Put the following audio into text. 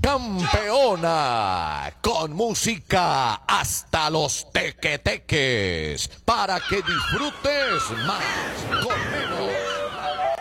campeona, con música hasta los tequeteques, para que disfrutes más con menos.